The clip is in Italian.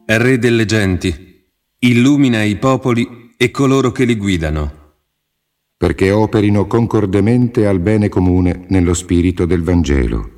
è Re delle genti, illumina i popoli e coloro che li guidano, perché operino concordemente al bene comune nello spirito del Vangelo.